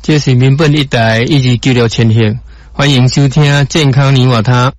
这是民本一台1296千赫，欢迎收听健康你我他。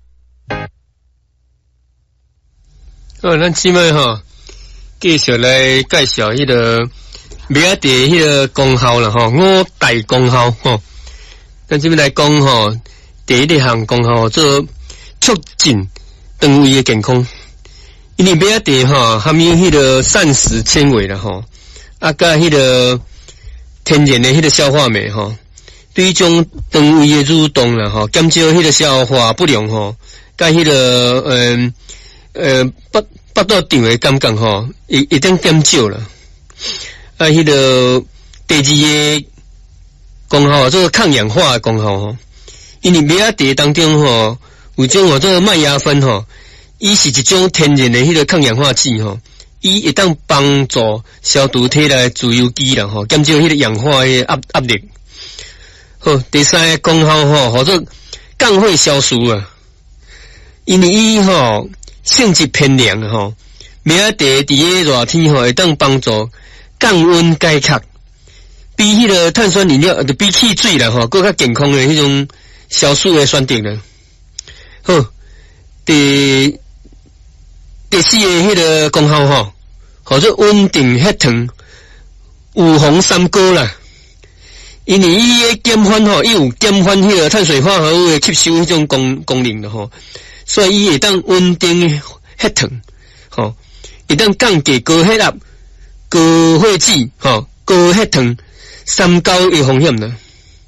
咱即摆继续来介绍迄个麦仔茶迄个功效啦五大功效咱即摆来讲第一项功效做促进肠胃的健康。因为麦仔茶含有迄个膳食纤维啦甲迄个天然的迄个消化酶对于种肠胃的蠕动啦减少迄个消化不良甲迄个腹肚胀的感觉一定减少啦。迄个第二个功效做抗氧化的功效因为麦仔茶当中有种做麦芽酚伊是一种天然的迄个抗氧化剂伊会当帮助消除体内自由基啦减少迄个氧化的压力。好，第三个功效或者降血消除啊，因为伊性质偏凉麦仔茶伫个热天会当帮助降温解渴，比迄个碳酸饮料比汽水啦更较健康的迄种消暑的选择啦。好，第四个迄个功效或者稳定血糖、预防三高啦。因为伊个减缓伊有减缓迄个碳水化合物的吸收迄种功能的所以伊会当稳定血糖会当降低高血压、高血脂高血糖三高的风险啦。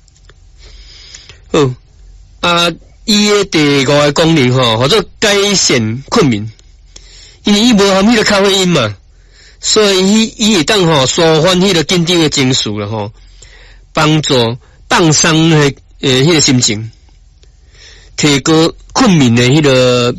好伊个第五个功能或者改善困眠，因为伊无含迄个咖啡因嘛，所以伊会当舒缓迄个紧张的情绪啦帮助放松迄个心情，提高困眠的迄个